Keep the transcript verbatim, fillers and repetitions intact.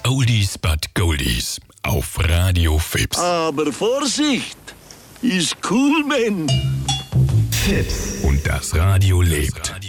Oldies but Goldies auf Radio Fips. Aber Vorsicht, ist cool, Mann. Fips. Und das Radio lebt.